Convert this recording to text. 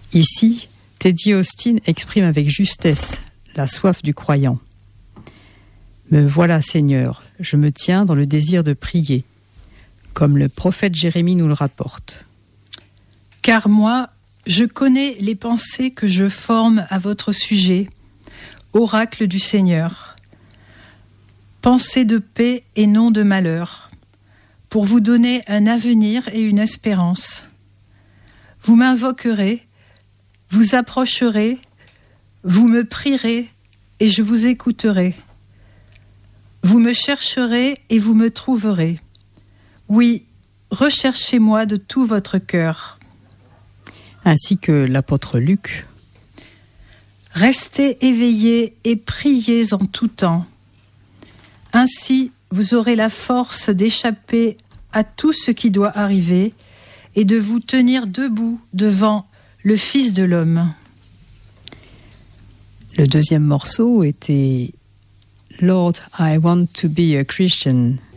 Ici, Teddy Austin exprime avec justesse la soif du croyant. Me voilà, Seigneur, je me tiens dans le désir de prier, comme le prophète Jérémie nous le rapporte. Car moi, je connais les pensées que je forme à votre sujet, oracle du Seigneur. Pensées de paix et non de malheur, pour vous donner un avenir et une espérance. Vous m'invoquerez, vous approcherez, vous me prierez et je vous écouterai. Vous me chercherez et vous me trouverez. Oui, recherchez-moi de tout votre cœur. Ainsi que l'apôtre Luc. Restez éveillés et priez en tout temps. Ainsi, vous aurez la force d'échapper à tout ce qui doit arriver et de vous tenir debout devant le Fils de l'homme. Le deuxième morceau était Lord, I want to be a Christian,